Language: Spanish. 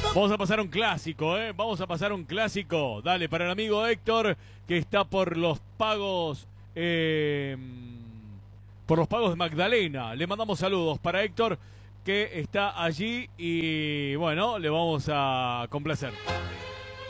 Vamos a pasar un clásico, ¿eh? Vamos a pasar un clásico. Dale, para el amigo Héctor, que está por los pagos. Por los pagos de Magdalena. Le mandamos saludos para Héctor, que está allí y bueno, le vamos a complacer.